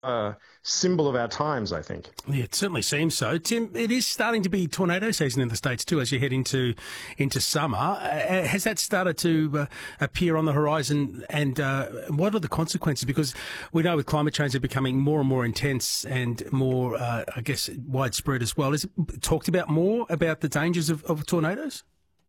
symbol of our times, I think. Yeah, it certainly seems so. Tim, it is starting to be tornado season in the States too as you head into summer. Has that started to appear on the horizon, and what are the consequences? Because we know with climate change they're becoming more and more intense and more, I guess, widespread as well. Is it talked about more about the dangers of tornadoes?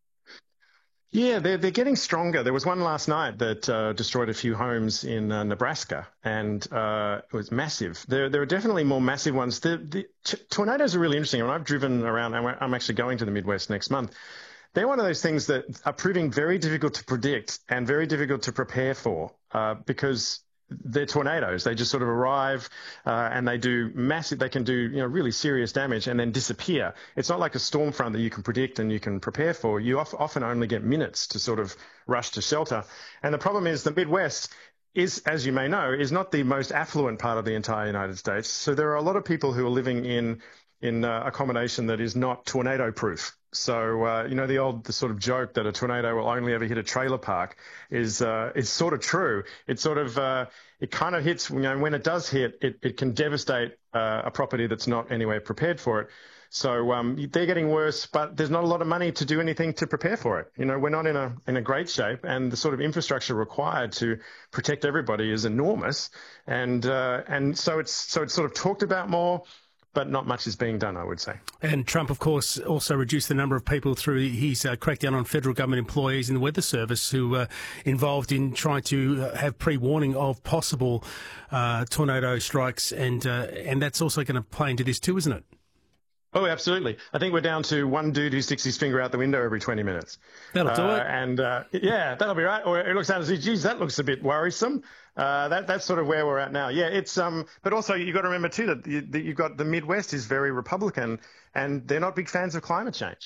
Yeah, they're getting stronger. There was one last night that destroyed a few homes in Nebraska, and it was massive. There are definitely more massive ones. The tornadoes are really interesting. When I've driven around, I'm actually going to the Midwest next month. They're one of those things that are proving very difficult to predict and very difficult to prepare for because they're tornadoes. They just sort of arrive and they can do really serious damage and then disappear. It's not like a storm front that you can predict and you can prepare for. You often only get minutes to sort of rush to shelter. And the problem is the Midwest is, as you may know, is not the most affluent part of the entire United States. So there are a lot of people who are living in accommodation that is not tornado proof. So, the sort of joke that a tornado will only ever hit a trailer park is sort of true. It's sort of, it kind of hits, when it does hit, it can devastate a property that's not anywhere prepared for it. So they're getting worse, but there's not a lot of money to do anything to prepare for it. We're not in a great shape, and the sort of infrastructure required to protect everybody is enormous. And so it's sort of talked about more, but not much is being done, I would say. And Trump, of course, also reduced the number of people through his crackdown on federal government employees in the Weather Service who were involved in trying to have pre-warning of possible tornado strikes. And that's also going to play into this too, isn't it? Oh, absolutely. I think we're down to one dude who sticks his finger out the window every 20 minutes. That'll do it. And that'll be right. Or it looks down and says, geez, that looks a bit worrisome. That's sort of where we're at now. Yeah, it's but also you've got to remember too that you've got the Midwest is very Republican, and they're not big fans of climate change.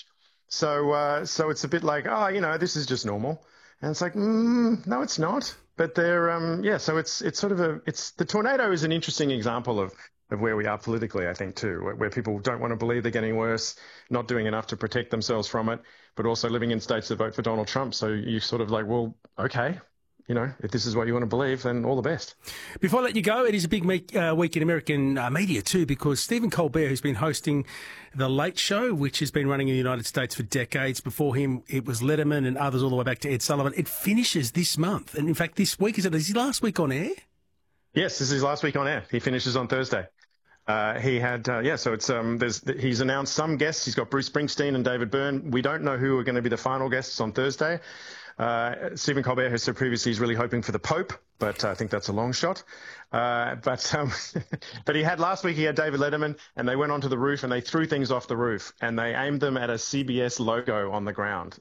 So it's a bit like, this is just normal, and it's like, no, it's not. But they're so it's sort of the tornado is an interesting example of where we are politically, I think, too, where people don't want to believe they're getting worse, not doing enough to protect themselves from it, but also living in states that vote for Donald Trump. So you sort of like, well, okay, if this is what you want to believe, then all the best. Before I let you go, it is a big week in American media too, because Stephen Colbert, who's been hosting The Late Show, which has been running in the United States for decades. Before him, it was Letterman and others all the way back to Ed Sullivan. It finishes this month. And in fact, this week, is his last week on air? Yes, this is his last week on air. He finishes on Thursday. He had, so it's, he's announced some guests. He's got Bruce Springsteen and David Byrne. We don't know who are going to be the final guests on Thursday. Stephen Colbert has said previously he's really hoping for the Pope, but I think that's a long shot. But he had last week, he had David Letterman, and they went onto the roof and they threw things off the roof and they aimed them at a CBS logo on the ground.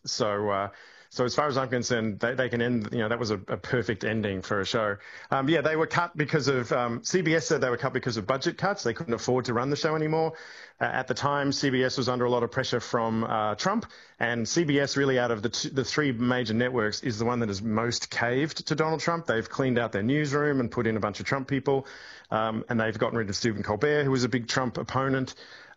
So as far as I'm concerned, they can end, that was a perfect ending for a show. They were cut because of, CBS said they were cut because of budget cuts. They couldn't afford to run the show anymore. At the time, CBS was under a lot of pressure from Trump, and CBS really out of the three major networks is the one that has most caved to Donald Trump. They've cleaned out their newsroom and put in a bunch of Trump people, and they've gotten rid of Stephen Colbert, who was a big Trump opponent.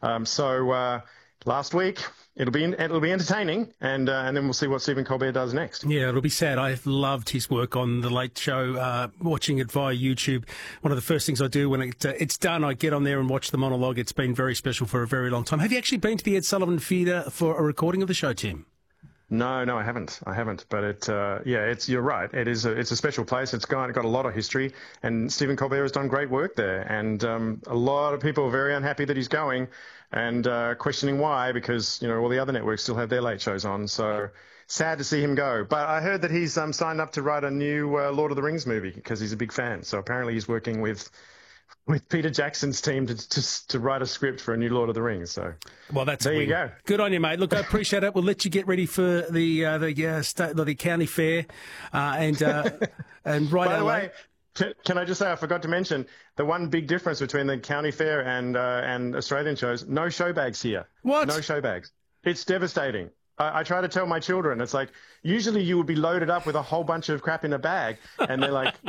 Last week, it'll be entertaining, and then we'll see what Stephen Colbert does next. Yeah, it'll be sad. I've loved his work on The Late Show, watching it via YouTube. One of the first things I do when it's done, I get on there and watch the monologue. It's been very special for a very long time. Have you actually been to the Ed Sullivan Theatre for a recording of the show, Tim? No, I haven't. But you're right. It's a special place. It's got a lot of history, and Stephen Colbert has done great work there. And a lot of people are very unhappy that he's going, and questioning why, because all the other networks still have their late shows on. So sad to see him go. But I heard that he's signed up to write a new Lord of the Rings movie because he's a big fan. So apparently he's working with Peter Jackson's team to write a script for a new Lord of the Rings. So, well, that's there you go. Good on you, mate. Look, I appreciate it. We'll let you get ready for the county fair, and right. By the way, can I just say I forgot to mention the one big difference between the county fair and Australian shows? No show bags here. What? No show bags. It's devastating. I try to tell my children, it's like, usually you would be loaded up with a whole bunch of crap in a bag, and they're like,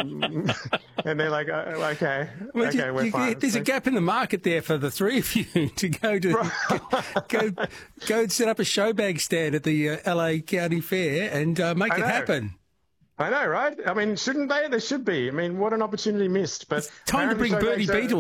okay, we're fine. There's a gap in the market there for the three of you to go and set up a show bag stand at the LA County Fair and make it happen. I know, right? I mean, shouldn't they? There should be. I mean, what an opportunity missed. But Time to bring Bertie Beetle